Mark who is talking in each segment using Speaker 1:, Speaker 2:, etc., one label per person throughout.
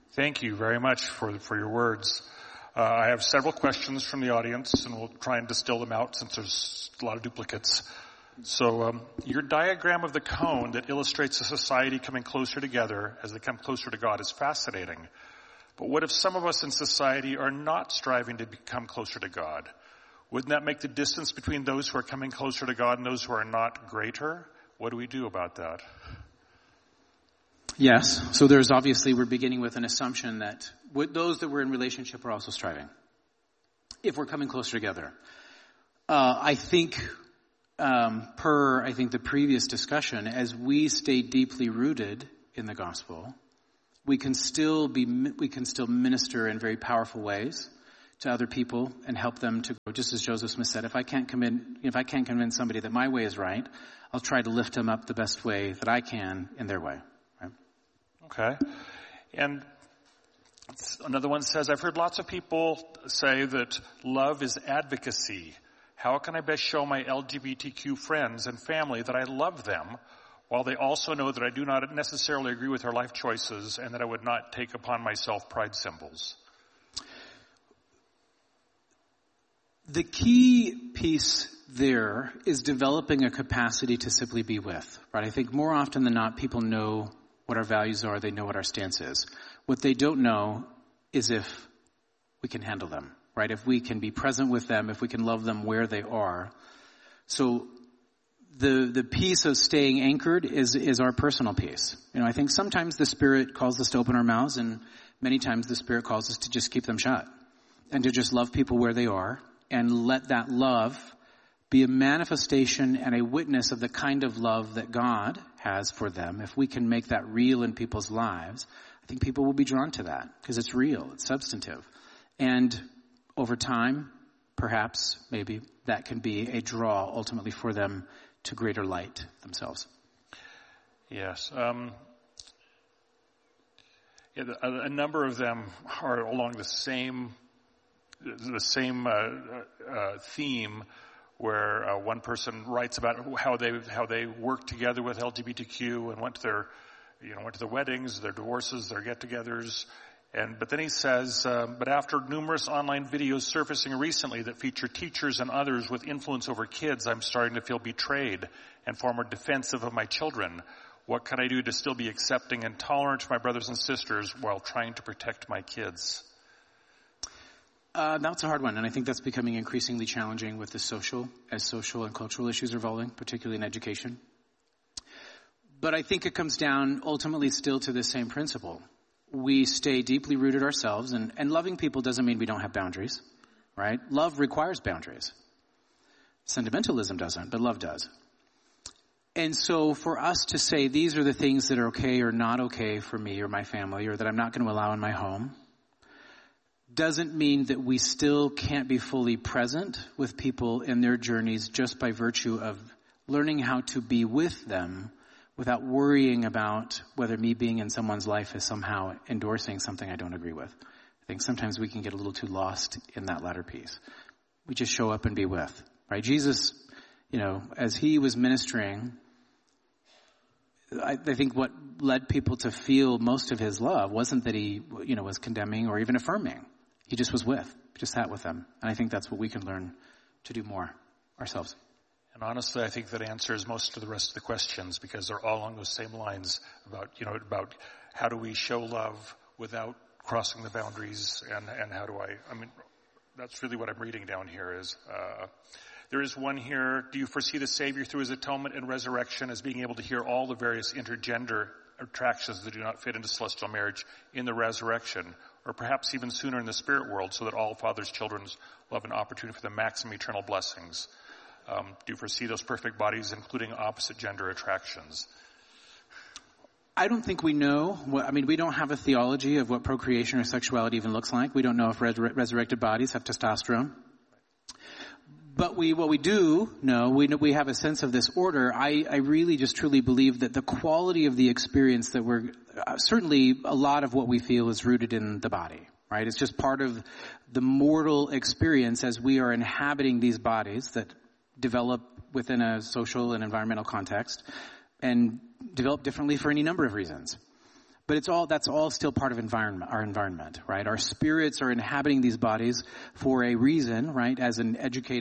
Speaker 1: Thank you very much for your words. I have several questions from the audience, and we'll try and distill them out since there's a lot of duplicates. So your diagram of the cone that illustrates a society coming closer together as they come closer to God is fascinating. But what if some of us in society are not striving to become closer to God? Wouldn't that make the distance between those who are coming closer to God and those who are not greater? What do we do about that?
Speaker 2: Yes. So there's obviously, we're beginning with an assumption that those that we're in relationship are also striving. If we're coming closer together. I think, per the previous discussion, as we stay deeply rooted in the gospel, we can still minister in very powerful ways to other people and help them to grow. Just as Joseph Smith said, if I can't convince somebody that my way is right, I'll try to lift them up the best way that I can in their way. Right?
Speaker 1: Okay. And another one says, I've heard lots of people say that love is advocacy. How can I best show my LGBTQ friends and family that I love them, while they also know that I do not necessarily agree with their life choices and that I would not take upon myself pride symbols?
Speaker 2: The key piece there is developing a capacity to simply be with, right? I think more often than not, people know what our values are. They know what our stance is. What they don't know is if we can handle them, right? If we can be present with them, if we can love them where they are. So the piece of staying anchored is our personal piece. I think sometimes the Spirit calls us to open our mouths, and many times the Spirit calls us to just keep them shut and to just love people where they are and let that love be a manifestation and a witness of the kind of love that God has for them. If we can make that real in people's lives, I think people will be drawn to that because it's real, it's substantive. And over time, perhaps, maybe, that can be a draw ultimately for them to greater light themselves.
Speaker 1: Yes. A number of them are along the same theme, where one person writes about how they worked together with LGBTQ and went to their weddings, their divorces, their get-togethers. But then he says, but after numerous online videos surfacing recently that feature teachers and others with influence over kids, I'm starting to feel betrayed and far more defensive of my children. What can I do to still be accepting and tolerant to my brothers and sisters while trying to protect my kids?
Speaker 2: That's a hard one, and I think that's becoming increasingly challenging with the social and cultural issues evolving, particularly in education. But I think it comes down ultimately still to the same principle. We stay deeply rooted ourselves, and loving people doesn't mean we don't have boundaries, right? Love requires boundaries. Sentimentalism doesn't, but love does. And so for us to say these are the things that are okay or not okay for me or my family, or that I'm not going to allow in my home, doesn't mean that we still can't be fully present with people in their journeys just by virtue of learning how to be with them without worrying about whether me being in someone's life is somehow endorsing something I don't agree with. I think sometimes we can get a little too lost in that latter piece. We just show up and be with, right? Jesus, as he was ministering, I think what led people to feel most of his love wasn't that he, was condemning or even affirming. He just was with, just sat with them. And I think that's what we can learn to do more ourselves.
Speaker 1: And honestly, I think that answers most of the rest of the questions, because they're all along those same lines about how do we show love without crossing the boundaries, and how do that's really what I'm reading down here is, there is one here, do you foresee the Savior through his atonement and resurrection as being able to hear all the various intergender attractions that do not fit into celestial marriage in the resurrection, or perhaps even sooner in the spirit world, so that all Father's children will have an opportunity for the maximum eternal blessings? Do you foresee those perfect bodies including opposite gender attractions?
Speaker 2: I don't think we know. We don't have a theology of what procreation or sexuality even looks like. We don't know if resurrected bodies have testosterone. But what we do know, we have a sense of this order. I really just truly believe that the quality of the experience that certainly a lot of what we feel is rooted in the body, right? It's just part of the mortal experience as we are inhabiting these bodies that develop within a social and environmental context and develop differently for any number of reasons. But that's all still part of our environment, right? Our spirits are inhabiting these bodies for a reason, right? As an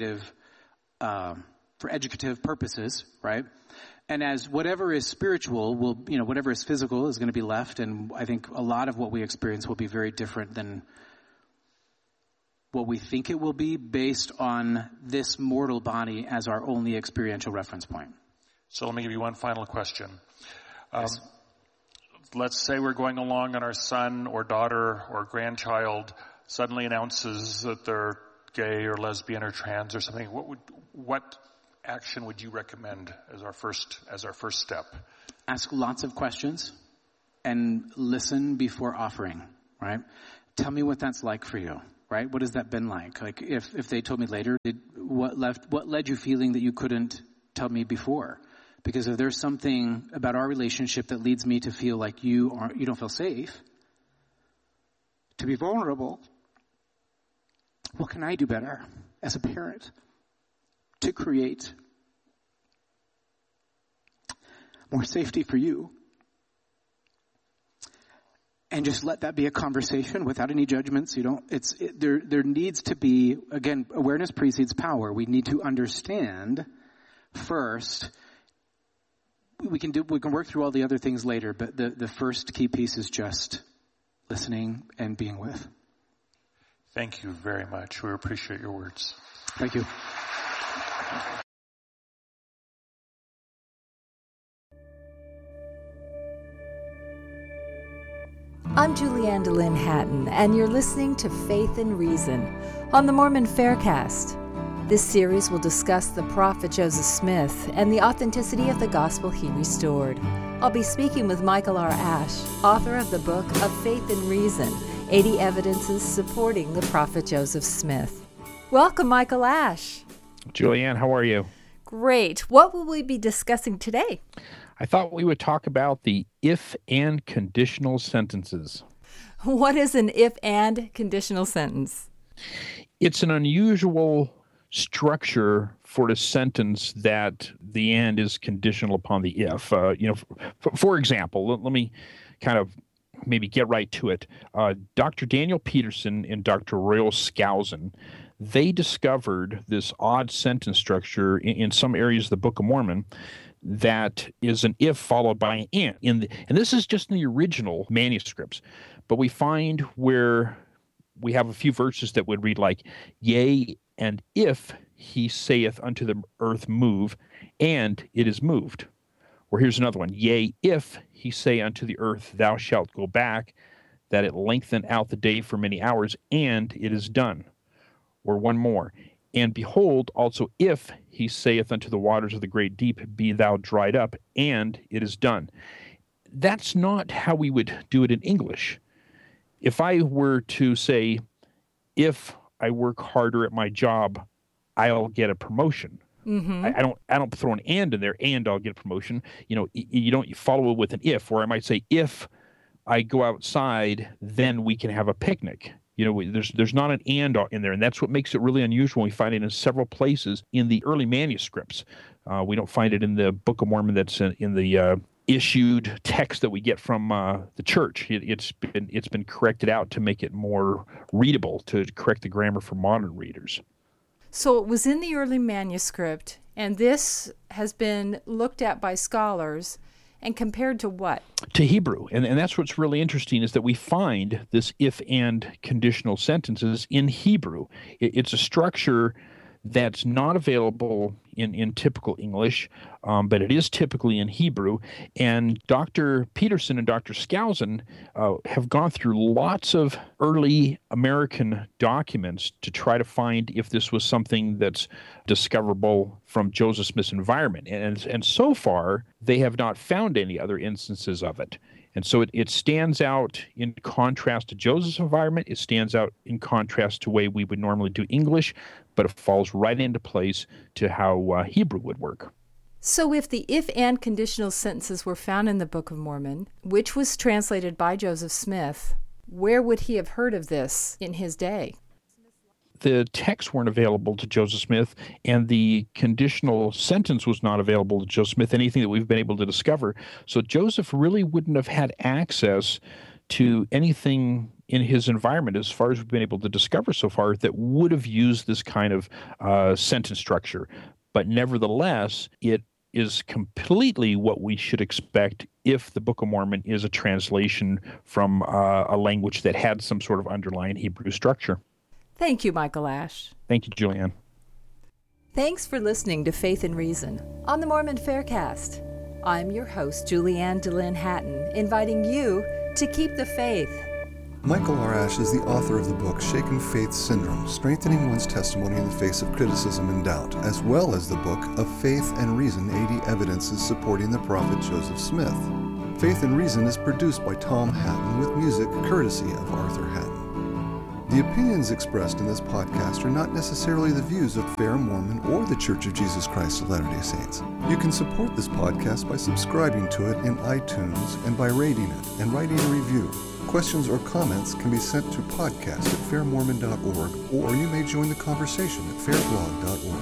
Speaker 2: for educative purposes, right? And as whatever is spiritual whatever is physical is going to be left. And I think a lot of what we experience will be very different than what we think it will be based on this mortal body as our only experiential reference point.
Speaker 1: So let me give you one final question.
Speaker 2: Yes.
Speaker 1: Let's say we're going along and our son or daughter or grandchild suddenly announces that they're gay or lesbian or trans or something. What action would you recommend as our first step?
Speaker 2: Ask lots of questions and listen before offering, right? Tell me what that's like for you, right? What has that been like? Like if they told me later, what led you feeling that you couldn't tell me before? Because if there's something about our relationship that leads me to feel like you don't feel safe, to be vulnerable, what can I do better as a parent to create more safety for you? And just let that be a conversation without any judgments. There needs to be, again, awareness precedes power. We need to understand first. We can work through all the other things later, but the first key piece is just listening and being with.
Speaker 1: Thank you very much. We appreciate your words.
Speaker 2: Thank you.
Speaker 3: I'm Julianne DeLynn Hatton, and you're listening to Faith and Reason on the Mormon Faircast. This series will discuss the prophet Joseph Smith and the authenticity of the gospel he restored. I'll be speaking with Michael R. Ash, author of the book of Faith and Reason, 80 Evidences Supporting the Prophet Joseph Smith. Welcome, Michael Ash.
Speaker 4: Julianne, how are you?
Speaker 3: Great. What will we be discussing today?
Speaker 4: I thought we would talk about the if-and conditional sentences.
Speaker 3: What is an if-and conditional sentence?
Speaker 4: It's an unusual structure for a sentence that the and is conditional upon the if. For example, let me kind of maybe get right to it. Dr. Daniel Peterson and Dr. Royal Skousen, they discovered this odd sentence structure in some areas of the Book of Mormon that is an if followed by an and. And this is just in the original manuscripts. But we find where we have a few verses that would read like, yea, and if he saith unto the earth, move, and it is moved. Or here's another one. Yea, if he say unto the earth, thou shalt go back, that it lengthen out the day for many hours, and it is done. Or one more. And behold, also if he saith unto the waters of the great deep, be thou dried up, and it is done. That's not how we would do it in English. If I were to say, if I work harder at my job, I'll get a promotion. Mm-hmm. I don't throw an and in there, and I'll get a promotion. You don't follow it with an if, or I might say, if I go outside, then we can have a picnic. There's not an and in there, and that's what makes it really unusual. We find it in several places in the early manuscripts. We don't find it in the Book of Mormon that's in the issued text that we get from the church. It's been corrected out to make it more readable, to correct the grammar for modern readers.
Speaker 3: So it was in the early manuscript, and this has been looked at by scholars and compared to what?
Speaker 4: To Hebrew. And that's what's really interesting is that we find this if-and conditional sentences in Hebrew. It's a structure that's not available in typical English, but it is typically in Hebrew. And Dr. Peterson and Dr. Skousen have gone through lots of early American documents to try to find if this was something that's discoverable from Joseph Smith's environment. And so far, they have not found any other instances of it. And so it stands out in contrast to Joseph's environment. It stands out in contrast to the way we would normally do English, but it falls right into place to how Hebrew would work.
Speaker 3: So if the if-and conditional sentences were found in the Book of Mormon, which was translated by Joseph Smith, where would he have heard of this in his day?
Speaker 4: the texts weren't available to Joseph Smith, and the conditional sentence was not available to Joseph Smith, anything that we've been able to discover. So Joseph really wouldn't have had access to anything in his environment, as far as we've been able to discover so far, that would have used this kind of sentence structure. But nevertheless, it is completely what we should expect if the Book of Mormon is a translation from a language that had some sort of underlying Hebrew structure.
Speaker 3: Thank you, Michael Ash.
Speaker 4: Thank you, Julianne.
Speaker 3: Thanks for listening to Faith and Reason on the Mormon Faircast. I'm your host, Julianne DeLynn Hatton, inviting you to keep the faith.
Speaker 5: Michael R. Ash is the author of the book Shaken Faith Syndrome, Strengthening One's Testimony in the Face of Criticism and Doubt, as well as the book Of Faith and Reason, 80 Evidences Supporting the Prophet Joseph Smith. Faith and Reason is produced by Tom Hatton with music courtesy of Arthur Hatton. The opinions expressed in this podcast are not necessarily the views of Fair Mormon or the Church of Jesus Christ of Latter-day Saints. You can support this podcast by subscribing to it in iTunes and by rating it and writing a review. Questions or comments can be sent to podcast@fairmormon.org, or you may join the conversation at fairblog.org.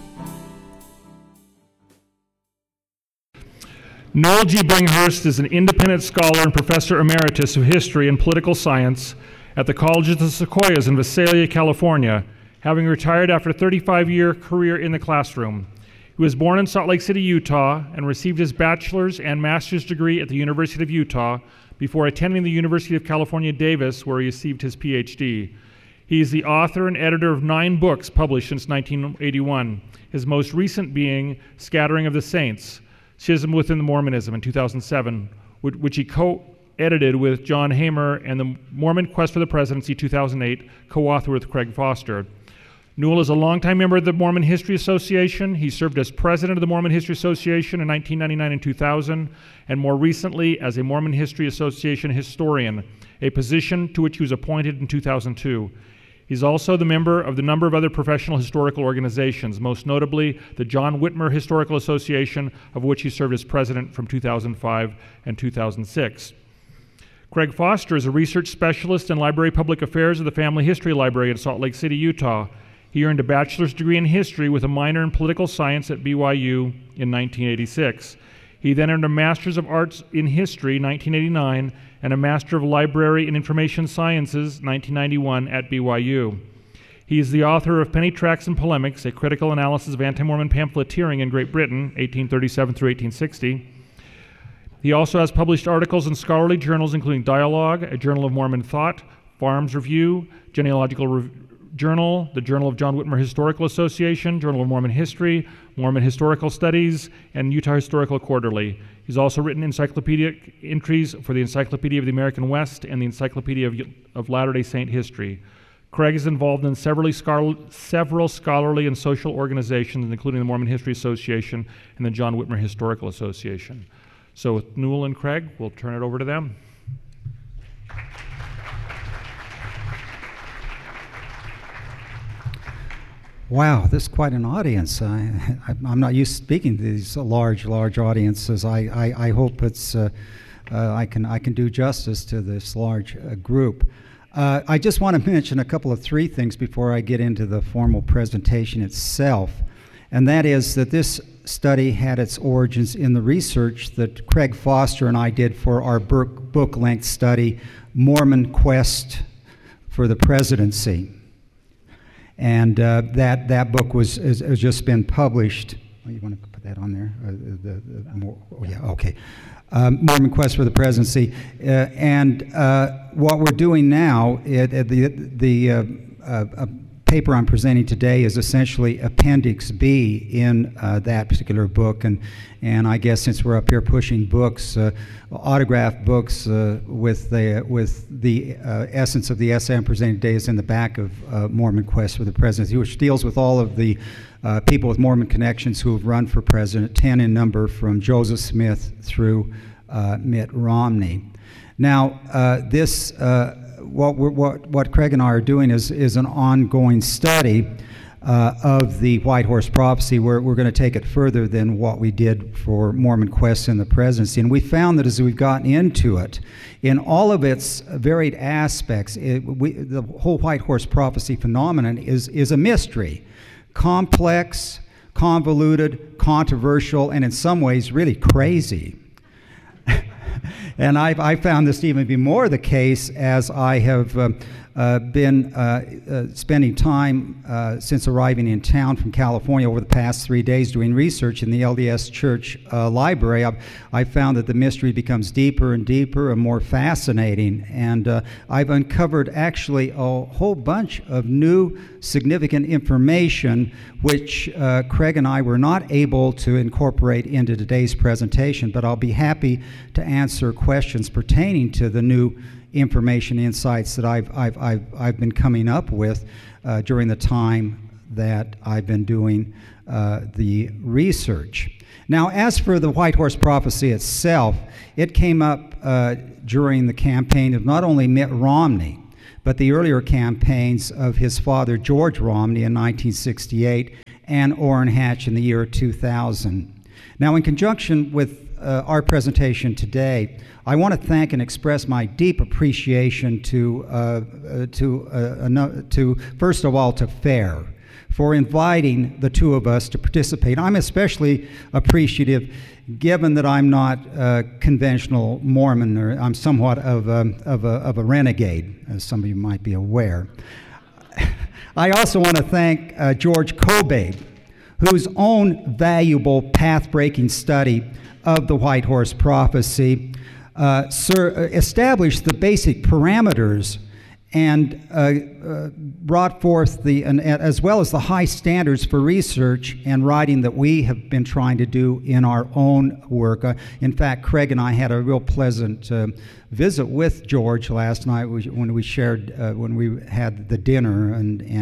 Speaker 6: Noel G. Bringhurst is an independent scholar and professor emeritus of history and political science at the College of the Sequoias in Visalia, California, having retired after a 35-year career in the classroom. He was born in Salt Lake City, Utah, and received his bachelor's and master's degree at the University of Utah before attending the University of California, Davis, where he received his PhD. He is the author and editor of 9 books published since 1981, his most recent being Scattering of the Saints, Schism Within the Mormonism in 2007, which he co-edited with John Hamer, and the Mormon Quest for the Presidency 2008, co-authored with Craig Foster. Newell is a longtime member of the Mormon History Association. He served as president of the Mormon History Association in 1999 and 2000, and more recently as a Mormon History Association historian, a position to which he was appointed in 2002. He's also the member of the number of other professional historical organizations, most notably the John Whitmer Historical Association, of which he served as president from 2005 and 2006. Craig Foster is a research specialist in Library Public Affairs of the Family History Library in Salt Lake City, Utah. He earned a bachelor's degree in history with a minor in political science at BYU in 1986. He then earned a Master's of Arts in History, 1989, and a Master of Library and Information Sciences, 1991, at BYU. He is the author of Penny Tracts and Polemics, a critical analysis of anti-Mormon pamphleteering in Great Britain, 1837 through 1860. He also has published articles in scholarly journals, including Dialogue, a Journal of Mormon Thought, Farms Review, Genealogical Journal, the Journal of John Whitmer Historical Association, Journal of Mormon History, Mormon Historical Studies, and Utah Historical Quarterly. He's also written encyclopedic entries for the Encyclopedia of the American West and the Encyclopedia of Latter-day Saint History. Craig is involved in several scholarly and social organizations, including the Mormon History Association and the John Whitmer Historical Association. So with Newell and Craig, we'll turn it over to them.
Speaker 7: Wow, this is quite an audience. I'm not used to speaking to these large audiences. I hope it's I can do justice to this large group. I just want to mention three things before I get into the formal presentation itself, and that is that this study had its origins in the research that Craig Foster and I did for our book-length study, Mormon Quest for the Presidency. And that book has just been published. Oh, you want to put that on there? Okay. Mormon Quest for the Presidency. And what we're doing now, the paper I'm presenting today is essentially Appendix B in that particular book. And I guess since we're up here pushing books, autographed books with the essence of the essay I'm presenting today is in the back of Mormon Quest for the Presidency, which deals with all of the people with Mormon connections who have run for president, 10 in number, from Joseph Smith through Mitt Romney. Now, what Craig and I are doing is an ongoing study. of the White Horse Prophecy. We're going to take it further than what we did for Mormon Quest and the Presidency. And we found that as we've gotten into it, in all of its varied aspects, the whole White Horse Prophecy phenomenon is a mystery. Complex, convoluted, controversial, and in some ways really crazy. And I found this to even be more the case as I have been spending time since arriving in town from California over the past 3 days doing research in the LDS Church library. I've found that the mystery becomes deeper and deeper and more fascinating, and I've uncovered actually a whole bunch of new significant information which Craig and I were not able to incorporate into today's presentation, but I'll be happy to answer questions pertaining to the new information insights that I've been coming up with during the time that I've been doing the research. Now, as for the White Horse Prophecy itself, it came up during the campaign of not only Mitt Romney, but the earlier campaigns of his father, George Romney, in 1968, and Orrin Hatch in the year 2000. Now, in conjunction with our presentation today, I want to thank and express my deep appreciation to first of all, to FAIR for inviting the two of us to participate. I'm especially appreciative given that I'm not a conventional Mormon, or I'm somewhat of a renegade, as some of you might be aware. I also want to thank George Kobabe, whose own valuable path-breaking study of the White Horse Prophecy established the basic parameters and brought forth as well as the high standards for research and writing that we have been trying to do in our own work. In fact, Craig and I had a real pleasant visit with George last night when we had the dinner,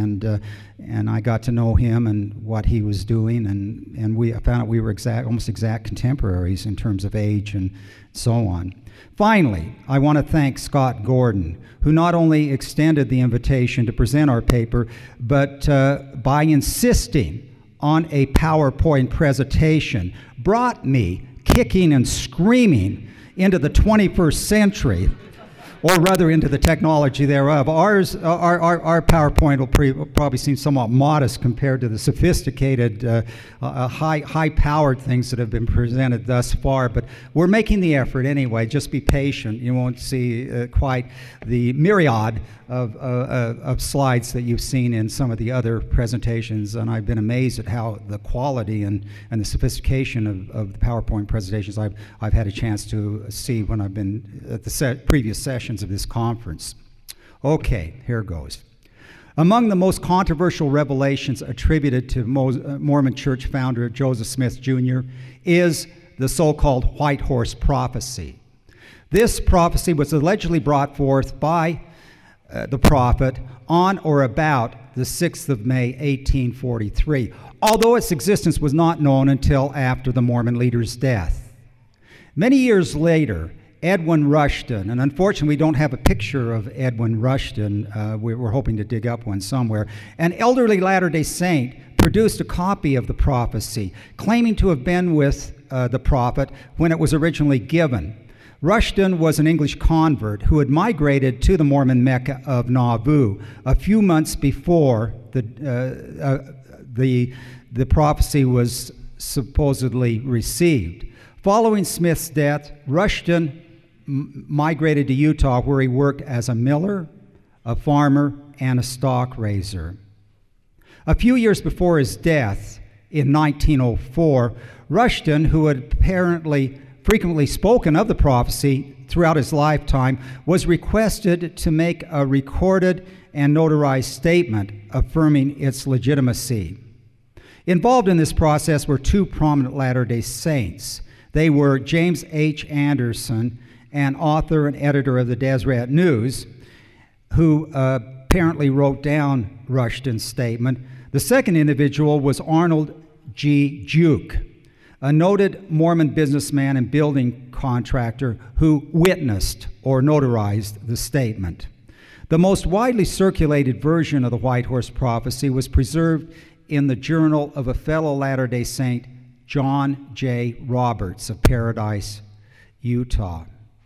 Speaker 7: and I got to know him and what he was doing, and I found out we were almost exact contemporaries in terms of age and so on. Finally, I want to thank Scott Gordon, who not only extended the invitation to present our paper, but by insisting on a PowerPoint presentation, brought me kicking and screaming into the 21st century, or rather into the technology thereof. Our PowerPoint will probably seem somewhat modest compared to the sophisticated, high-powered things that have been presented thus far, but we're making the effort anyway. Just be patient. You won't see quite the myriad of slides that you've seen in some of the other presentations, and I've been amazed at how the quality and the sophistication of the PowerPoint presentations I've had a chance to see when I've been at the previous sessions of this conference. Okay, here goes. Among the most controversial revelations attributed to Mormon Church founder Joseph Smith Jr. is the so-called White Horse Prophecy. This prophecy was allegedly brought forth by the prophet on or about the 6th of May, 1843, although its existence was not known until after the Mormon leader's death. Many years later, Edwin Rushton, and unfortunately we don't have a picture of Edwin Rushton, we're hoping to dig up one somewhere, an elderly Latter-day Saint produced a copy of the prophecy, claiming to have been with the prophet when it was originally given. Rushton was an English convert who had migrated to the Mormon Mecca of Nauvoo a few months before the prophecy was supposedly received. Following Smith's death, Rushton migrated to Utah, where he worked as a miller, a farmer, and a stock raiser. A few years before his death, in 1904, Rushton, who had apparently frequently spoken of the prophecy throughout his lifetime, was requested to make a recorded and notarized statement affirming its legitimacy. Involved in this process were two prominent Latter-day Saints. They were James H. Anderson, an author and editor of the Deseret News, who apparently wrote down Rushton's statement. The second individual was Arnold G. Juke, a noted Mormon businessman and building contractor who witnessed or notarized the statement. The most widely circulated version of the White Horse Prophecy was preserved in the journal of a fellow Latter-day Saint, John J. Roberts of Paradise, Utah.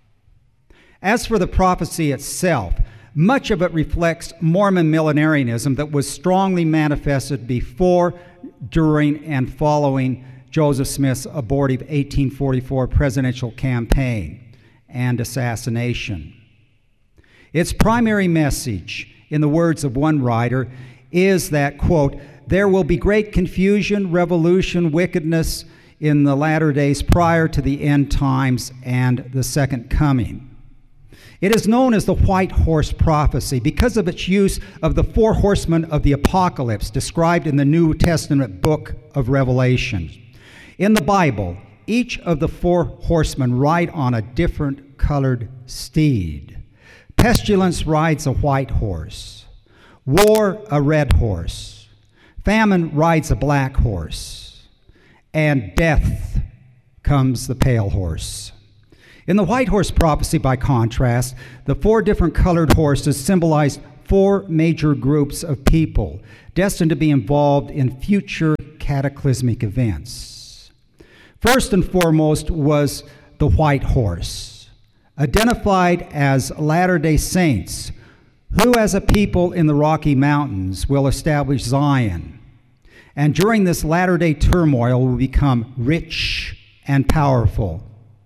Speaker 7: As for the prophecy itself, much of it reflects Mormon millenarianism that was strongly manifested before, during, and following Joseph Smith's abortive 1844 presidential campaign and assassination. Its primary message, in the words of one writer, is that, quote, there will be great confusion, revolution, wickedness in the latter days prior to the end times and the second coming. It is known as the White Horse Prophecy because of its use of the four horsemen of the apocalypse described in the New Testament book of Revelation. In the Bible, each of the four horsemen ride on a different colored steed. Pestilence rides a white horse, war a red horse, famine rides a black horse, and death comes the pale horse. In the White Horse Prophecy, by contrast, the four different colored horses symbolize four major groups of people destined to be involved in future cataclysmic events. First and foremost was the white horse, identified as Latter-day Saints, who as a people in the Rocky Mountains will establish Zion, and during this latter-day turmoil will become rich and powerful.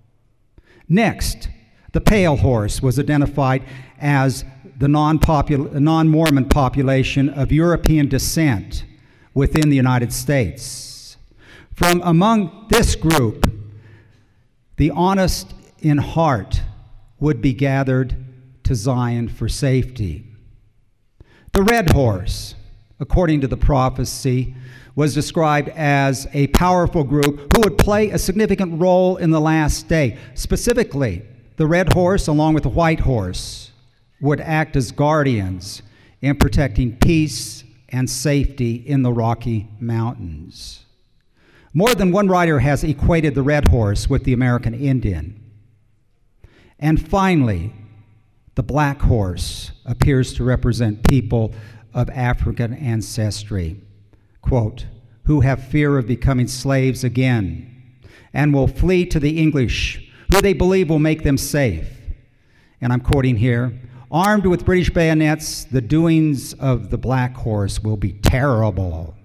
Speaker 7: Next, the pale horse was identified as the non-Mormon population of European descent within the United States. From among this group, the honest in heart would be gathered to Zion for safety. The red horse, according to the prophecy, was described as a powerful group who would play a significant role in the last day. Specifically, the red horse, along with the white horse, would act as guardians in protecting peace and safety in the Rocky Mountains. More than one writer has equated the red horse with the American Indian. And finally, the black horse appears to represent people of African ancestry, quote, who have fear of becoming slaves again and will flee to the English, who they believe will make them safe. And I'm quoting here, armed with British bayonets, the doings of the black horse will be terrible.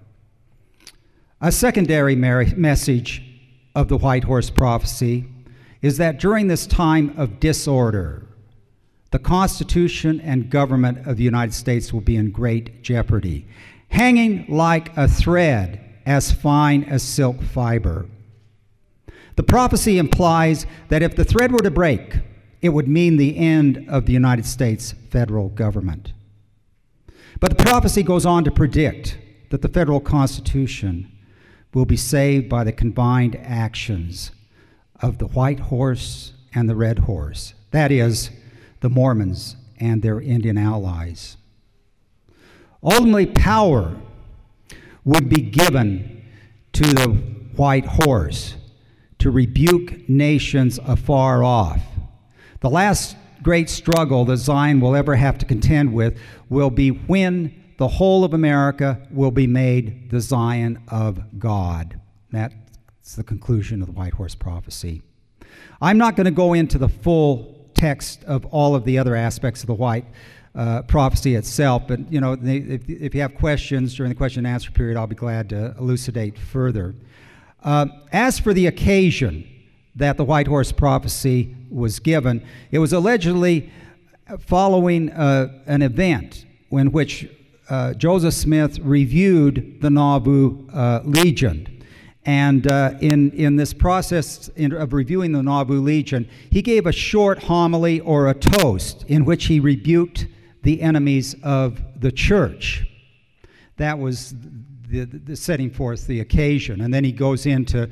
Speaker 7: A secondary message of the White Horse Prophecy is that during this time of disorder, the Constitution and government of the United States will be in great jeopardy, hanging like a thread as fine as silk fiber. The prophecy implies that if the thread were to break, it would mean the end of the United States federal government. But the prophecy goes on to predict that the federal Constitution will be saved by the combined actions of the white horse and the red horse, that is, the Mormons and their Indian allies. Ultimately, power would be given to the white horse to rebuke nations afar off. The last great struggle that Zion will ever have to contend with will be when the whole of America will be made the Zion of God. That's the conclusion of the White Horse Prophecy. I'm not going to go into the full text of all of the other aspects of the White prophecy itself, but if you have questions during the question and answer period, I'll be glad to elucidate further. As for the occasion that the White Horse Prophecy was given, it was allegedly following an event in which Joseph Smith reviewed the Nauvoo Legion. And in this process of reviewing the Nauvoo Legion, he gave a short homily or a toast in which he rebuked the enemies of the church. That was the setting forth the occasion. And then he goes into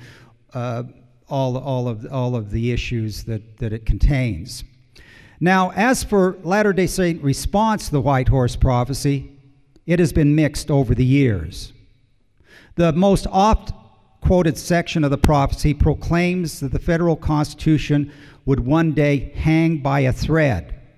Speaker 7: all of the issues that it contains. Now, as for Latter-day Saint response to the White Horse Prophecy, it has been mixed over the years. The most oft-quoted section of the prophecy proclaims that the federal Constitution would one day hang by a thread.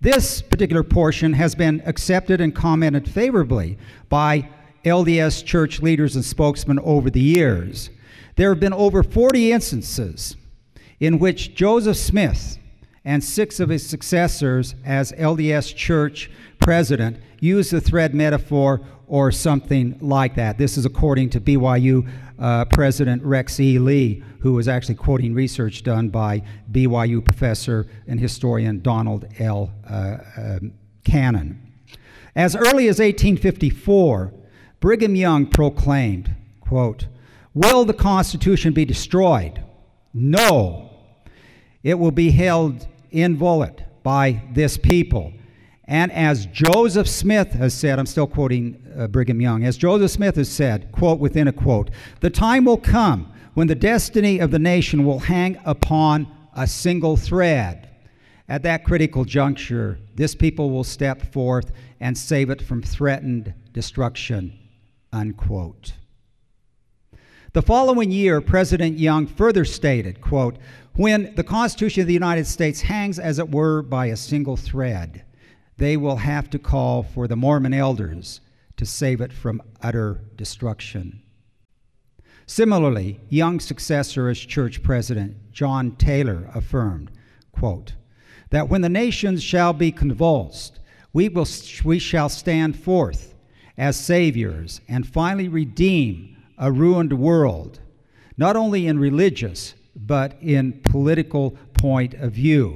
Speaker 7: This particular portion has been accepted and commented favorably by LDS church leaders and spokesmen over the years. There have been over 40 instances in which Joseph Smith and 6 of his successors as LDS church president used the thread metaphor or something like that. This is according to BYU President Rex E. Lee, who was actually quoting research done by BYU professor and historian Donald L. Cannon. As early as 1854, Brigham Young proclaimed, quote, "Will the Constitution be destroyed? No. It will be held inviolate by this people. And as Joseph Smith has said," I'm still quoting Brigham Young, as Joseph Smith has said, quote within a quote, "The time will come when the destiny of the nation will hang upon a single thread. At that critical juncture, this people will step forth and save it from threatened destruction," unquote. The following year, President Young further stated, quote, "When the Constitution of the United States hangs, as it were, by a single thread, they will have to call for the Mormon elders to save it from utter destruction." Similarly, Young's successor as church president, John Taylor, affirmed, quote, "that when the nations shall be convulsed, we shall stand forth as saviors and finally redeem a ruined world, not only in religious, but in political point of view."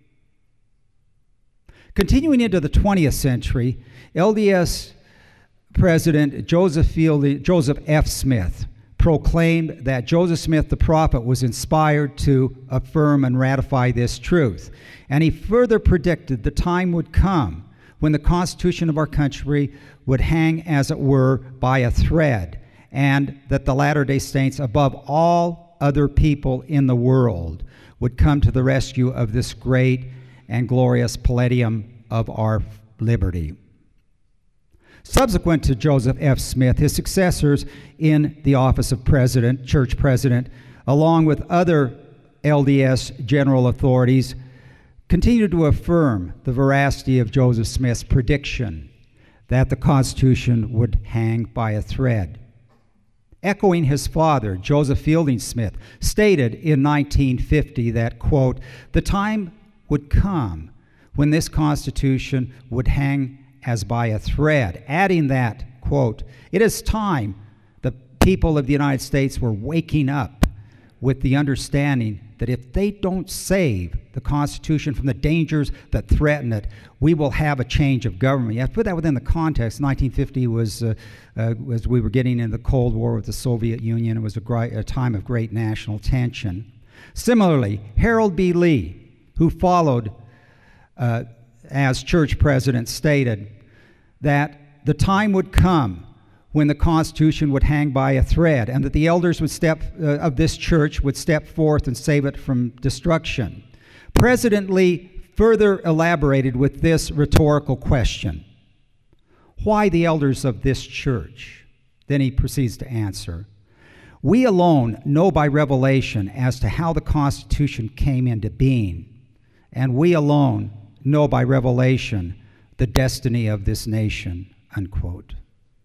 Speaker 7: Continuing into the 20th century, LDS President Joseph F. Smith proclaimed that Joseph Smith the prophet was inspired to affirm and ratify this truth. And he further predicted the time would come when the Constitution of our country would hang, as it were, by a thread, and that the Latter-day Saints, above all other people in the world, would come to the rescue of this great and glorious palladium of our liberty. Subsequent to Joseph F. Smith, his successors in the office of president, church president, along with other LDS general authorities, continued to affirm the veracity of Joseph Smith's prediction that the Constitution would hang by a thread. Echoing his father, Joseph Fielding Smith, stated in 1950 that, quote, "the time would come when this Constitution would hang as by a thread," adding that, quote, "it is time the people of the United States were waking up with the understanding that if they don't save the Constitution from the dangers that threaten it, we will have a change of government." You have to put that within the context. 1950 was as we were getting into the Cold War with the Soviet Union. It was a time of great national tension. Similarly, Harold B. Lee, who followed as church president, stated that the time would come when the Constitution would hang by a thread, and that the elders of this church would step forth and save it from destruction. President Lee further elaborated with this rhetorical question: "Why the elders of this church?" Then he proceeds to answer, "We alone know by revelation as to how the Constitution came into being, and we alone know by revelation the destiny of this nation," unquote.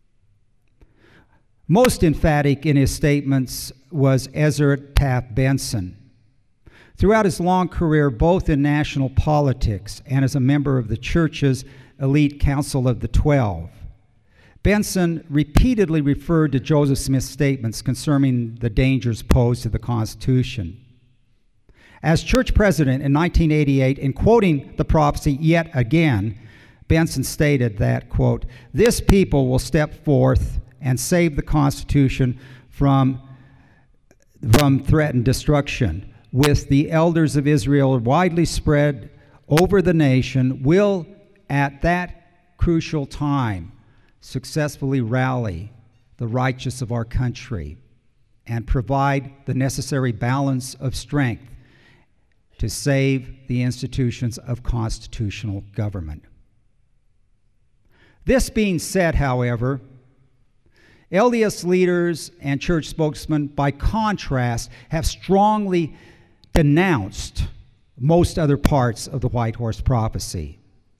Speaker 7: Most emphatic in his statements was Ezra Taft Benson. Throughout his long career, both in national politics and as a member of the church's elite Council of the 12, Benson repeatedly referred to Joseph Smith's statements concerning the dangers posed to the Constitution. As church president in 1988, in quoting the prophecy yet again, Benson stated that, quote, "this people will step forth and save the Constitution from threatened destruction. With the elders of Israel widely spread over the nation, will at that crucial time successfully rally the righteous of our country and provide the necessary balance of strength to save the institutions of constitutional government." This being said, however, LDS leaders and church spokesmen, by contrast, have strongly denounced most other parts of the White Horse Prophecy.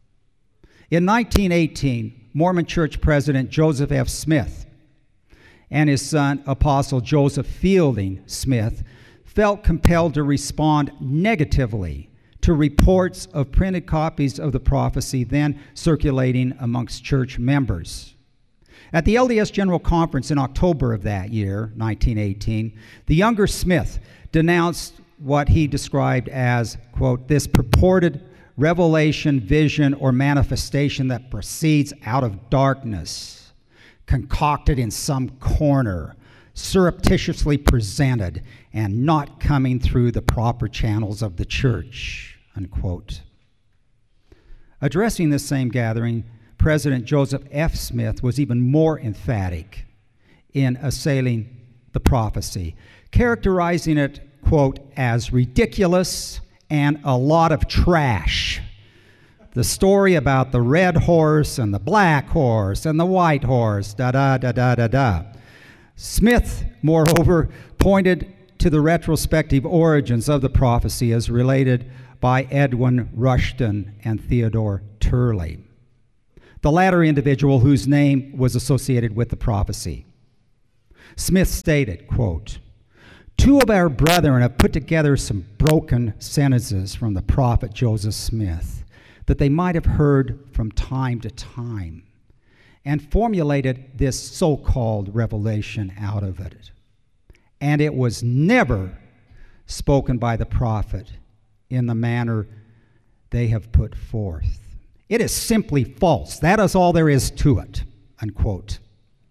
Speaker 7: In 1918, Mormon Church President Joseph F. Smith and his son, Apostle Joseph Fielding Smith, felt compelled to respond negatively to reports of printed copies of the prophecy then circulating amongst church members. At the LDS General Conference in October of that year, 1918, the younger Smith denounced what he described as, quote, this purported revelation, vision, or manifestation that proceeds out of darkness, concocted in some corner, surreptitiously presented, and not coming through the proper channels of the church, unquote. Addressing this same gathering, President Joseph F. Smith was even more emphatic in assailing the prophecy, characterizing it, quote, as ridiculous and a lot of trash. The story about the red horse and the black horse and the white horse, da-da-da-da-da-da. Smith, moreover, pointed to the retrospective origins of the prophecy as related by Edwin Rushton and Theodore Turley, the latter individual whose name was associated with the prophecy. Smith stated, quote, two of our brethren have put together some broken sentences from the prophet Joseph Smith that they might have heard from time to time, and formulated this so-called revelation out of it. And it was never spoken by the prophet in the manner they have put forth. It is simply false. That is all there is to it, unquote.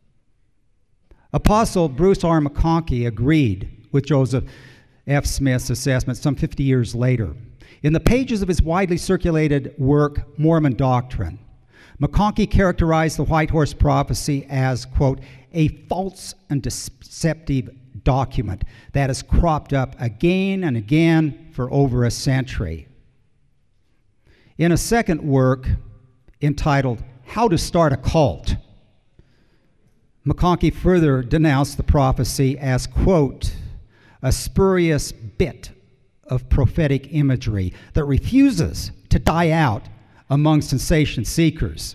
Speaker 7: Apostle Bruce R. McConkie agreed with Joseph F. Smith's assessment some 50 years later. In the pages of his widely circulated work, Mormon Doctrine, McConkie characterized the White Horse Prophecy as, quote, a false and deceptive document that has cropped up again and again for over a century. In a second work entitled How to Start a Cult, McConkie further denounced the prophecy as, quote, a spurious bit of prophetic imagery that refuses to die out among sensation seekers.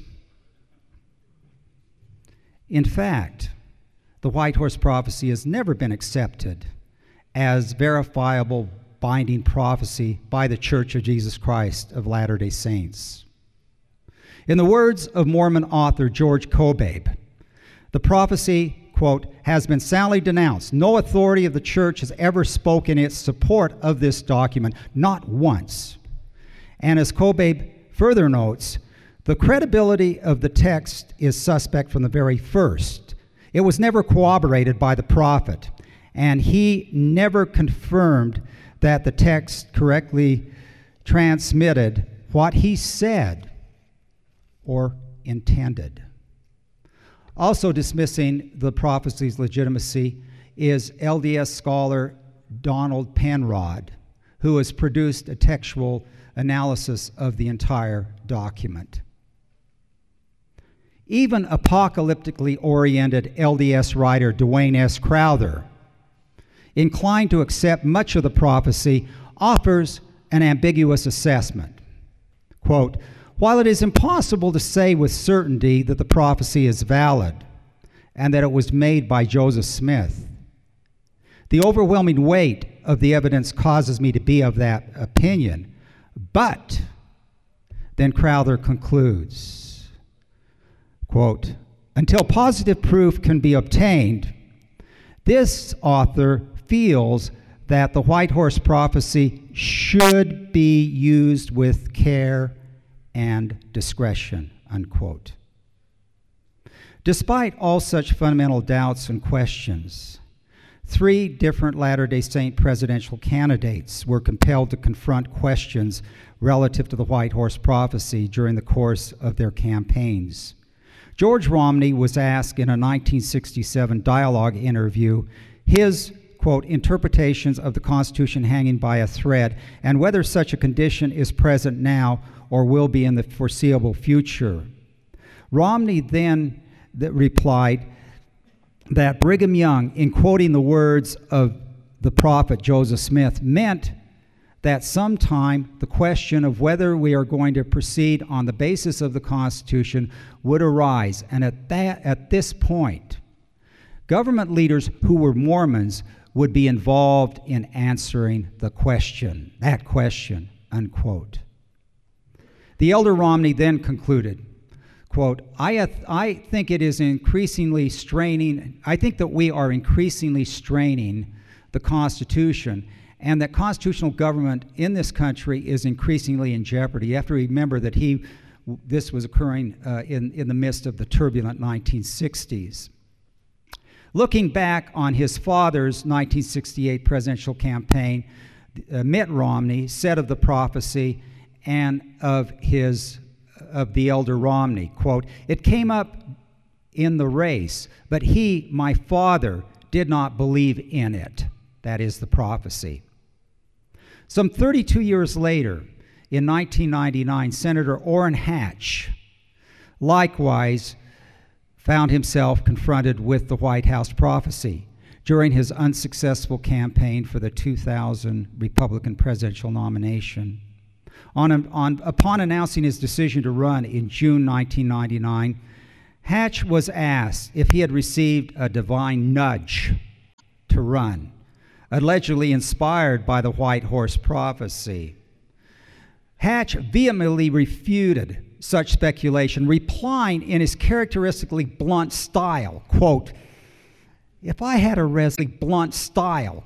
Speaker 7: In fact, the White Horse Prophecy has never been accepted as verifiable binding prophecy by the Church of Jesus Christ of Latter-day Saints. In the words of Mormon author George Kobabe, the prophecy, quote, has been soundly denounced. No authority of the church has ever spoken its support of this document, not once. And as Kobabe further notes, the credibility of the text is suspect from the very first. It was never corroborated by the prophet, and he never confirmed that the text correctly transmitted what he said or intended. Also dismissing the prophecy's legitimacy is LDS scholar Donald Penrod, who has produced a textual analysis of the entire document. Even apocalyptically oriented LDS writer Dwayne S. Crowther, inclined to accept much of the prophecy, offers an ambiguous assessment. Quote, while it is impossible to say with certainty that the prophecy is valid and that it was made by Joseph Smith, the overwhelming weight of the evidence causes me to be of that opinion. But, then Crowther concludes, quote, until positive proof can be obtained, this author feels that the White Horse Prophecy should be used with care and discretion, unquote. Despite all such fundamental doubts and questions, 3 different Latter-day Saint presidential candidates were compelled to confront questions relative to the White Horse Prophecy during the course of their campaigns. George Romney was asked in a 1967 dialogue interview his, quote, interpretations of the Constitution hanging by a thread and whether such a condition is present now or will be in the foreseeable future. Romney then replied that Brigham Young, in quoting the words of the prophet Joseph Smith, meant that sometime the question of whether we are going to proceed on the basis of the Constitution would arise. And at this point, government leaders who were Mormons would be involved in answering that question, unquote. The elder Romney then concluded, quote, I think it is increasingly straining, I think that we are increasingly straining the Constitution, and that constitutional government in this country is increasingly in jeopardy. You have to remember that this was occurring in the midst of the turbulent 1960s. Looking back on his father's 1968 presidential campaign, Mitt Romney said of the prophecy and of the elder Romney, quote, "It came up in the race, but he, my father, did not believe in it." That is the prophecy. Some 32 years later, in 1999, Senator Orrin Hatch likewise found himself confronted with the White House prophecy during his unsuccessful campaign for the 2000 Republican presidential nomination. Upon announcing his decision to run in June 1999, Hatch was asked if he had received a divine nudge to run, allegedly inspired by the White Horse prophecy. Hatch vehemently refuted such speculation, replying in his characteristically blunt style, quote, "If I had a blunt style,